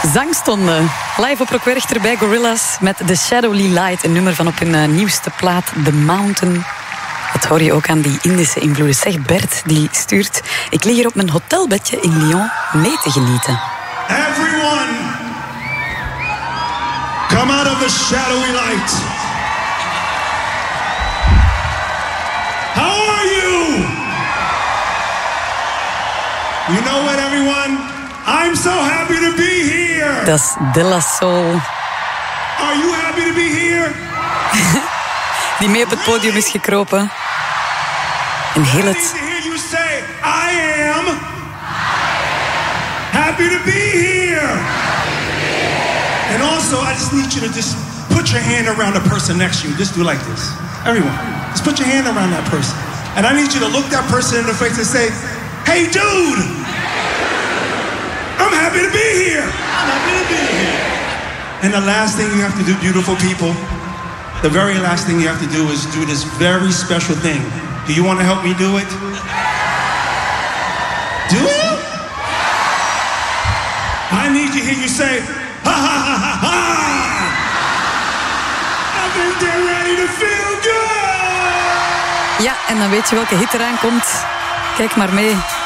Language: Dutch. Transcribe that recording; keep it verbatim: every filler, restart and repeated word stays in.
Zangstonden. Live op Rockwerchter bij Gorillaz met The Shadowly Light. Een nummer van op hun uh, nieuwste plaat The Mountain. Dat hoor je ook aan die Indische invloeden. Zeg, Bert die stuurt: ik lig hier op mijn hotelbedje in Lyon mee te genieten. Everyone, come out of the shadowy light. How are you? You know what, everyone? I'm so happy to be here. Dat is De La Soul. Are you happy to be here? Die mee op het podium is gekropen. En heel het... I need to hear you say, I am happy to be here. And also, I just need you to just put your hand around the person next to you. Just do like this. Everyone, just put your hand around that person. And I need you to look that person in the face and say, hey, dude, I'm happy to be here. I'm happy to be here. And the last thing you have to do, beautiful people, the very last thing you have to do is do this very special thing. Do you want to help me do it? Do you? I need to hear you say, ha ha ha ha ha! I think they're ready to feel good! Ja, en dan weet je welke hit eraan komt. Kijk maar mee.